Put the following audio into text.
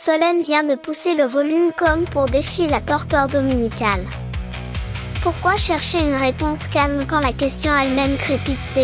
Solène vient de pousser le volume comme pour défier la torpeur dominicale. Pourquoi chercher une réponse calme quand la question elle-même crépite déjà ?